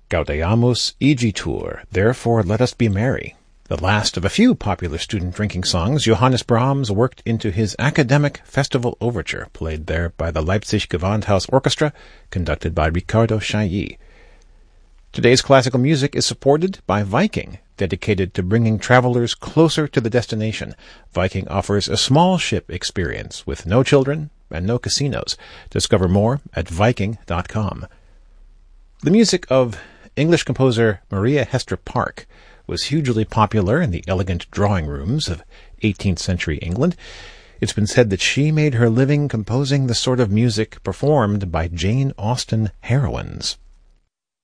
Gaudeamus igitur, therefore let us be merry. The last of a few popular student drinking songs Johannes Brahms worked into his academic festival overture, played there by the Leipzig Gewandhaus Orchestra, conducted by Riccardo Chailly. Today's classical music is supported by Viking, dedicated to bringing travelers closer to the destination. Viking offers a small ship experience with no children and no casinos. Discover more at Viking.com. The music of English composer Maria Hester Park was hugely popular in the elegant drawing rooms of 18th century England. It's been said that she made her living composing the sort of music performed by Jane Austen heroines.